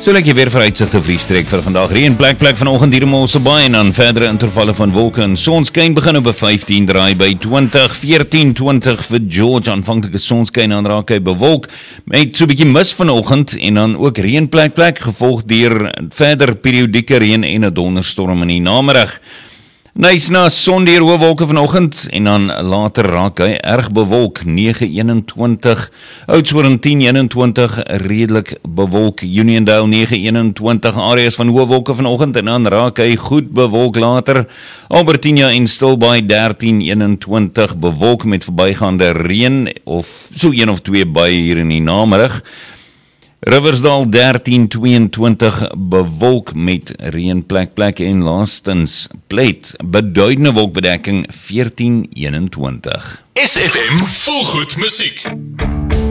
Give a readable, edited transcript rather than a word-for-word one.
So lyk jy weer vir uitsigte vir die streek vir vandag. Reën plek vanoggend hier in Mosselbaai en dan verdere intervalle van wolke en sonskyn begin op 15 draai by 20, 14, 20 vir George. Aanvanklike sonskyn en dan raak hy bewolk met so 'n bietjie mis vanoggend en dan ook reën plek gevolg deur verder periodieke reën en 'n donderstorm in die namiddag. Nice na son deur hoë wolke vanoggend en dan later raak hy erg bewolk 9:21, Oudtshoorn 10:21 redelik bewolk, Uniondale 9:21 areas van hoë wolke vanoggend en dan raak hy goed bewolk later, Albertina en Stilbaai 13:21 bewolk met verbygaande reën of so een of twee buie hier in die namiddag. Riversdale 13:22 bewolk met reën plek en laastens Plate beduidende wolkbedekking 14:21. SFM volgoed musiek.